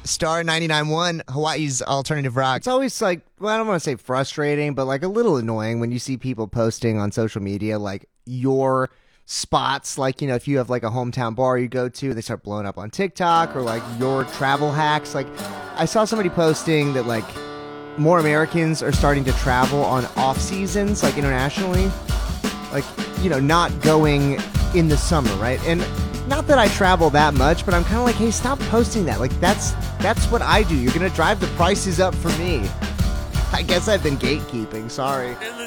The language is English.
Star 99.1, Hawaii's alternative rock. It's always like, well, I don't want to say frustrating, but like a little annoying when you see people posting on social media like your spots, like, you know, if you have like a hometown bar you go to, they start blowing up on TikTok, or like your travel hacks. Like I saw somebody posting that like more Americans are starting to travel on off seasons, like internationally, like, you know, not going in the summer, right? And not that I travel that much, but I'm kind of like, hey, stop posting that. Like that's what I do. You're gonna drive the prices up for me. I guess I've been gatekeeping. Sorry.